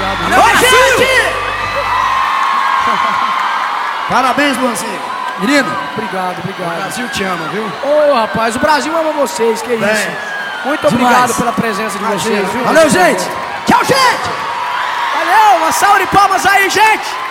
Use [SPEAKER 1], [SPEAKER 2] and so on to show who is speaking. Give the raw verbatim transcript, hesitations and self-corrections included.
[SPEAKER 1] Obrigado.
[SPEAKER 2] Oi, gente!
[SPEAKER 3] Parabéns, Luanzinho. Menino,
[SPEAKER 1] Obrigado,
[SPEAKER 3] o
[SPEAKER 1] obrigado.
[SPEAKER 3] Brasil te ama, viu?
[SPEAKER 1] Ô, rapaz, o Brasil ama vocês, que isso.
[SPEAKER 3] Bem,
[SPEAKER 1] Muito
[SPEAKER 3] demais.
[SPEAKER 1] obrigado pela presença de
[SPEAKER 3] Imagina.
[SPEAKER 1] vocês, viu?
[SPEAKER 3] Valeu, gente.
[SPEAKER 2] Tchau, gente!
[SPEAKER 1] Valeu, uma salva de palmas aí, gente!